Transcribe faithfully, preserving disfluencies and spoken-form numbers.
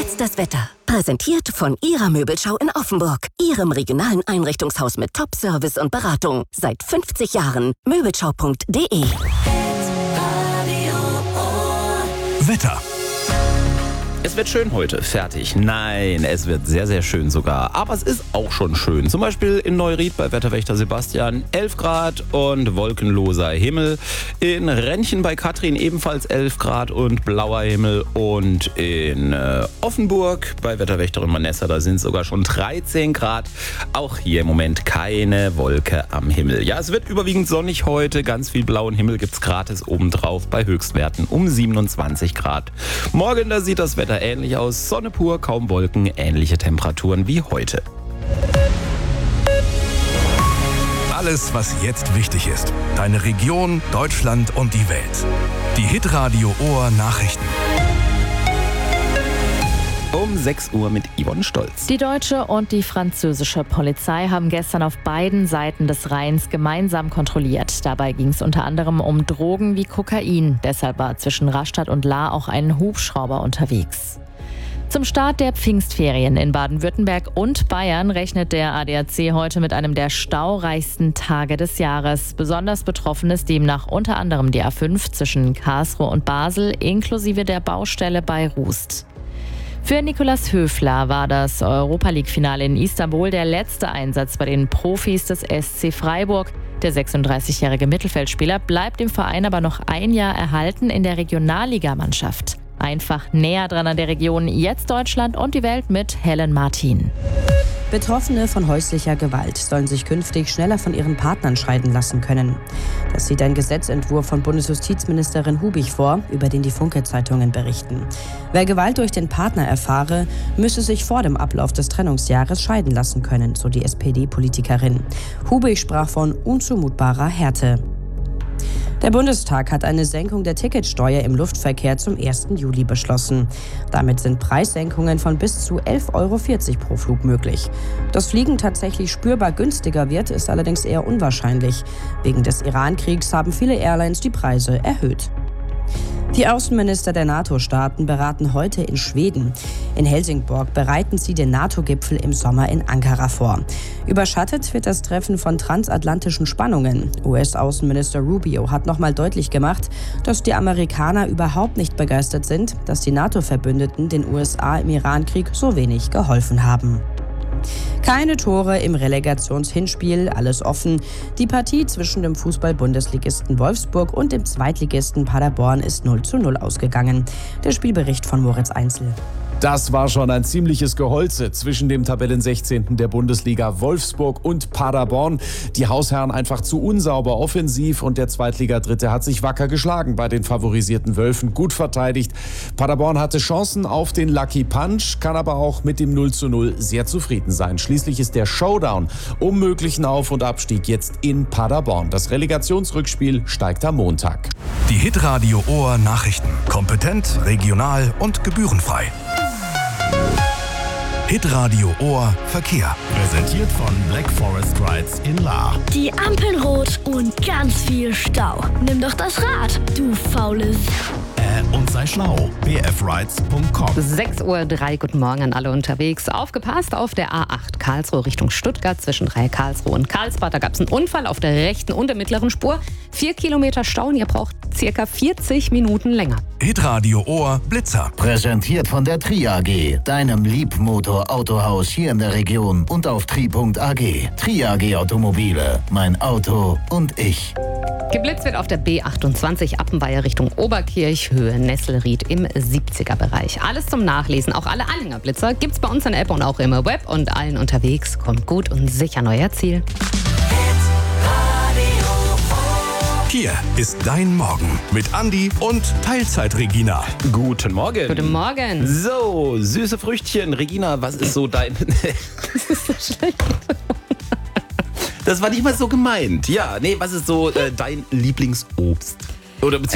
Jetzt das Wetter. Präsentiert von Ihrer Möbelschau in Offenburg. Ihrem regionalen Einrichtungshaus mit Top-Service und Beratung. Seit fünfzig Jahren. Möbelschau punkt de. Wetter. Es wird schön heute, fertig. Nein, es wird sehr, sehr schön sogar. Aber es ist auch schon schön. Zum Beispiel in Neuried bei Wetterwächter Sebastian elf Grad und wolkenloser Himmel. In Rennchen bei Katrin ebenfalls elf Grad und blauer Himmel. Und in äh, Offenburg bei Wetterwächterin Vanessa, da sind sogar schon dreizehn Grad. Auch hier im Moment keine Wolke am Himmel. Ja, es wird überwiegend sonnig heute. Ganz viel blauen Himmel gibt's gratis obendrauf bei Höchstwerten um siebenundzwanzig Grad. Morgen, da sieht das Wetter ähnlich aus. Sonne pur, kaum Wolken, ähnliche Temperaturen wie heute. Alles, was jetzt wichtig ist. Deine Region, Deutschland und die Welt. Die Hitradio Ohr Nachrichten. Um sechs Uhr mit Yvonne Stolz. Die deutsche und die französische Polizei haben gestern auf beiden Seiten des Rheins gemeinsam kontrolliert. Dabei ging es unter anderem um Drogen wie Kokain. Deshalb war zwischen Rastatt und Lahr auch ein Hubschrauber unterwegs. Zum Start der Pfingstferien in Baden-Württemberg und Bayern rechnet der A D A C heute mit einem der staureichsten Tage des Jahres. Besonders betroffen ist demnach unter anderem die A fünf zwischen Karlsruhe und Basel inklusive der Baustelle bei Rust. Für Nikolaus Höfler war das Europa-League-Finale in Istanbul der letzte Einsatz bei den Profis des S C Freiburg. Der sechsunddreißigjährige Mittelfeldspieler bleibt dem Verein aber noch ein Jahr erhalten in der Regionalligamannschaft. Einfach näher dran an der Region, jetzt Deutschland und die Welt mit Helen Martin. Betroffene von häuslicher Gewalt sollen sich künftig schneller von ihren Partnern scheiden lassen können. Das sieht ein Gesetzentwurf von Bundesjustizministerin Hubig vor, über den die Funke-Zeitungen berichten. Wer Gewalt durch den Partner erfahre, müsse sich vor dem Ablauf des Trennungsjahres scheiden lassen können, so die S P D-Politikerin. Hubig sprach von unzumutbarer Härte. Der Bundestag hat eine Senkung der Ticketsteuer im Luftverkehr zum ersten Juli beschlossen. Damit sind Preissenkungen von bis zu elf Euro vierzig pro Flug möglich. Dass Fliegen tatsächlich spürbar günstiger wird, ist allerdings eher unwahrscheinlich. Wegen des Iran-Kriegs haben viele Airlines die Preise erhöht. Die Außenminister der NATO-Staaten beraten heute in Schweden. In Helsingborg bereiten sie den NATO-Gipfel im Sommer in Ankara vor. Überschattet wird das Treffen von transatlantischen Spannungen. U S-Außenminister Rubio hat nochmal deutlich gemacht, dass die Amerikaner überhaupt nicht begeistert sind, dass die NATO-Verbündeten den U S A im Iran-Krieg so wenig geholfen haben. Keine Tore im Relegationshinspiel, alles offen. Die Partie zwischen dem Fußball-Bundesligisten Wolfsburg und dem Zweitligisten Paderborn ist null zu null ausgegangen. Der Spielbericht von Moritz Einzel. Das war schon ein ziemliches Geholze zwischen dem Tabellensechzehnten der Bundesliga Wolfsburg und Paderborn. Die Hausherren einfach zu unsauber offensiv und der Zweitliga-Dritte hat sich wacker geschlagen bei den favorisierten Wölfen, gut verteidigt. Paderborn hatte Chancen auf den Lucky Punch, kann aber auch mit dem null zu null sehr zufrieden sein. Schließlich ist der Showdown um möglichen Auf- und Abstieg jetzt in Paderborn. Das Relegationsrückspiel steigt am Montag. Die Hitradio Ohr Nachrichten. Kompetent, regional und gebührenfrei. Hitradio Ohr Verkehr. Präsentiert von Black Forest Rides in Lahr. Die Ampeln rot und ganz viel Stau. Nimm doch das Rad, du faules. Äh, und sei schlau. b f rides punkt com. sechs Uhr drei, guten Morgen an alle unterwegs. Aufgepasst auf der A acht Karlsruhe Richtung Stuttgart zwischen drei Karlsruhe und Karlsbad. Da gab es einen Unfall auf der rechten und der mittleren Spur. Vier Kilometer Stau und ihr braucht circa vierzig Minuten länger. Hitradio Ohr Blitzer. Präsentiert von der Tri A G, deinem Liebmotor-Autohaus hier in der Region und auf tri punkt a g. Tri A G Automobile, mein Auto und ich. Geblitzt wird auf der B achtundzwanzig Appenweier Richtung Oberkirch, Höhe Nesselried im siebziger Bereich. Alles zum Nachlesen, auch alle Allinger Blitzer gibt's bei uns in der App und auch im Web und allen unterwegs. Kommt gut und sicher an euer Ziel. Hier ist dein Morgen mit Andi und Teilzeit-Regina. Guten Morgen. Guten Morgen. So, süße Früchtchen. Regina, was ist so dein... Das ist so schlecht. Das war nicht mal so gemeint. Ja, nee, was ist so äh, dein Lieblingsobst? Oder